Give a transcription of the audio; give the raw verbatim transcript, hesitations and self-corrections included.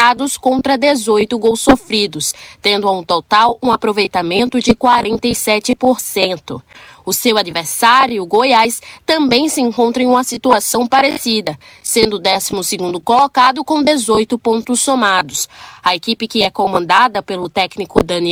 marcados contra dezoito gols sofridos, tendo um total um aproveitamento de quarenta e sete por cento. O seu adversário, o Goiás, também se encontra em uma situação parecida, sendo o décimo segundo colocado com dezoito pontos somados. A equipe, que é comandada pelo técnico Daniel